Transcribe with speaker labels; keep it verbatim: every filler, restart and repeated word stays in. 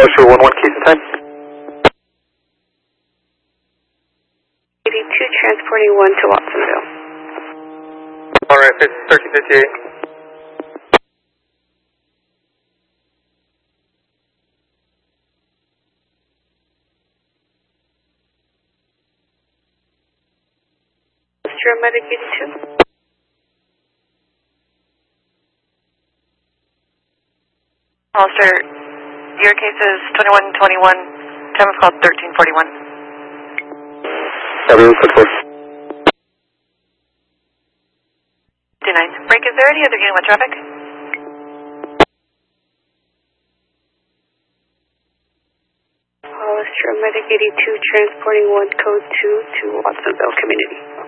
Speaker 1: Hollister one one, case and time.
Speaker 2: eighty-two transporting one to Watsonville.
Speaker 1: Alright, thirteen fifty-eight.
Speaker 2: Hollister Medic eighty-two.
Speaker 3: Hollister, your case is twenty-one twenty-one, time of call thirteen forty-one.
Speaker 1: Everyone, quick force.
Speaker 3: nine. Break, is there any other unit with traffic?
Speaker 2: Hollister Medic eighty-two transporting one code two to Watsonville Community.